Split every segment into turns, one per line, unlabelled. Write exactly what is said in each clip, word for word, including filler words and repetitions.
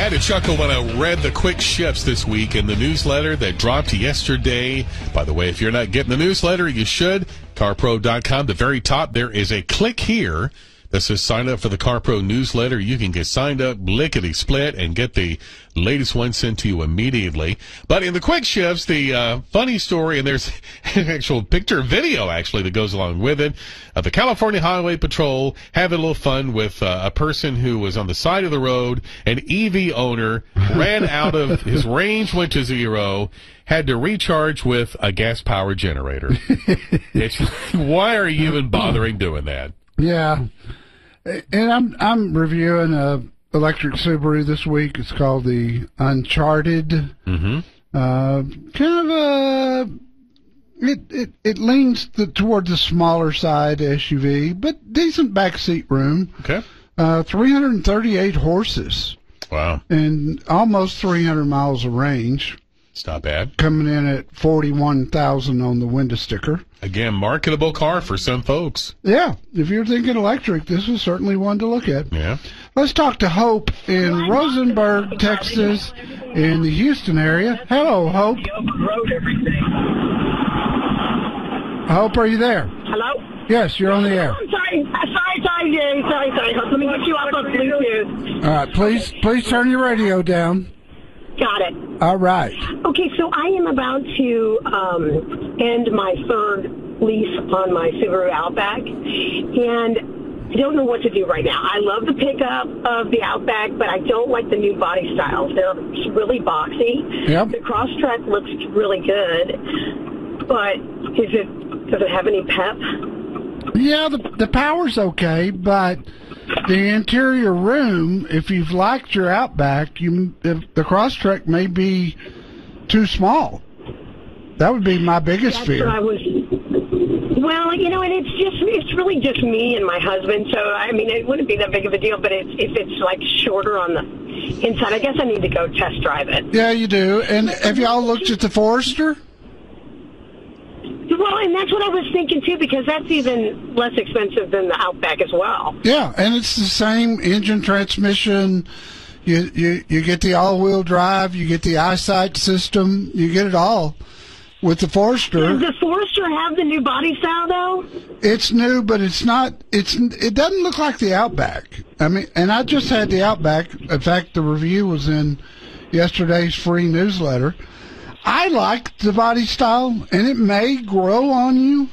Had to chuckle when I read the quick ships this week in the newsletter that dropped yesterday. By the way, if you're not getting the newsletter, you should. car pro dot com. The very top, there is a click here that says sign up for the CarPro newsletter. You can get signed up, lickety-split, and get the latest one sent to you immediately. But in the quick shifts, the uh, funny story, and there's an actual picture video, actually, that goes along with it, uh, the California Highway Patrol having a little fun with uh, a person who was on the side of the road. An E V owner ran out of, his range went to zero, had to recharge with a gas-powered generator. It's, why are you even bothering doing that?
Yeah. And I'm I'm reviewing a electric Subaru this week. It's called the Uncharted.
Mm-hmm.
Uh, kind of a it it it leans the, towards the smaller side S U V, but decent backseat room.
Okay.
Uh, three hundred thirty-eight horses.
Wow.
And almost three hundred miles of range.
It's not bad.
Coming in at forty-one thousand on the window sticker.
Again, marketable car for some folks.
Yeah, if you're thinking electric, this is certainly one to look at.
Yeah. Let's
talk to Hope in Rosenberg, Texas, in the Houston area. Hello, Hope. Hope, are you there?
Hello?
Yes, you're on the air.
I'm sorry. Sorry, sorry, Jerry. Sorry, sorry. Let me get you up on Bluetooth.
All right, please, please turn your radio down.
Got it.
All right.
Okay, so I am about to um, end my third lease on my Subaru Outback, and I don't know what to do right now. I love the pickup of the Outback, but I don't like the new body styles. They're really boxy.
Yep.
The Crosstrek looks really good, but is it does it have any pep?
Yeah, the the power's okay, but the interior room, if you've liked your Outback, you if the Crosstrek may be too small. That would be my biggest
That's
fear.
What I was. Well, you know, and it's just it's really just me and my husband. So I mean, it wouldn't be that big of a deal. But it's, if it's like shorter on the inside, I guess I need to go test drive it.
Yeah, you do. And have y'all looked at the Forester?
Well, and that's what I was thinking, too, because that's even less expensive than the Outback as well.
Yeah, and it's the same engine, transmission. You you, you get the all-wheel drive. You get the EyeSight system. You get it all with the Forester.
Does the Forester have the new body style, though?
It's new, but it's not. It's It doesn't look like the Outback. I mean, and I just had the Outback. In fact, the review was in yesterday's free newsletter. I like the body style, and it may grow on you.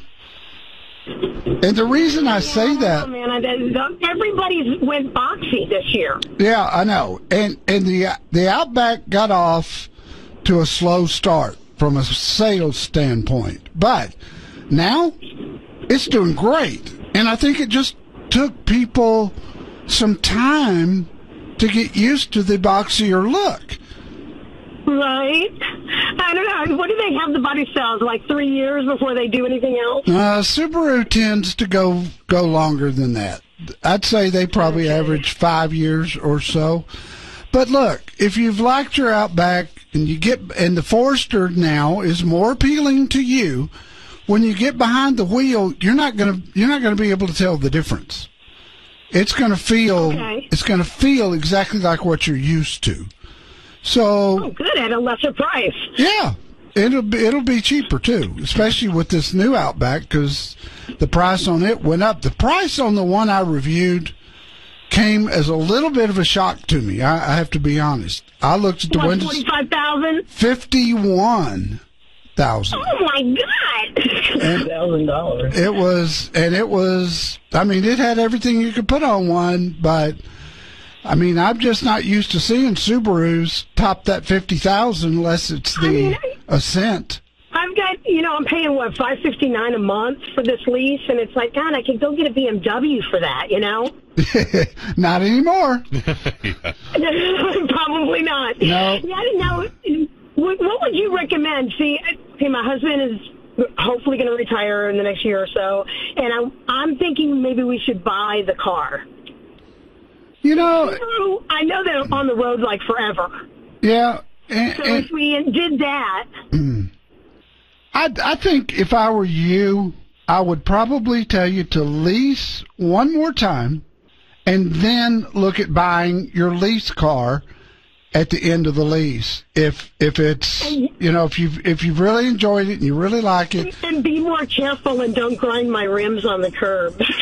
And the reason I say that,
oh, man, I, everybody's went boxy this year.
Yeah, I know. And and the the Outback got off to a slow start from a sales standpoint, but now it's doing great. And I think it just took people some time to get used to the boxier look.
Right. I don't know. What do they have the body styles? Like three years before they do anything else?
Uh, Subaru tends to go go longer than that. I'd say they probably okay. average five years or so. But look, if you've liked your Outback and you get and the Forester now is more appealing to you, when you get behind the wheel, you're not gonna you're not gonna be able to tell the difference. It's gonna feel
okay.
it's gonna feel exactly like what you're used to. So
oh, good at a lesser price.
Yeah, it'll be it'll be cheaper too, especially with this new Outback because the price on it went up. The price on the one I reviewed came as a little bit of a shock to me. I, I have to be honest. I looked at the
what,
windows.
Forty-five thousand.
Fifty-one thousand.
Oh my God! Thousand dollars.
It was, and it was. I mean, it had everything you could put on one, but. I mean, I'm just not used to seeing Subarus top that fifty thousand unless it's the I mean, Ascent.
I've got, you know, I'm paying, what, five fifty-nine a month for this lease, and it's like, God, I could go get a B M W for that, you know?
Not anymore.
Probably not.
No.
Yeah, now, what, what would you recommend? See, okay, my husband is hopefully going to retire in the next year or so, and I, I'm thinking maybe we should buy the car.
You know,
I know they're on the road like forever.
Yeah. And,
so
and,
if we did that.
I, I think if I were you, I would probably tell you to lease one more time and then look at buying your lease car at the end of the lease. If if it's you know if you if you've really enjoyed it and you really like it,
and be more careful and don't grind my rims on the curb.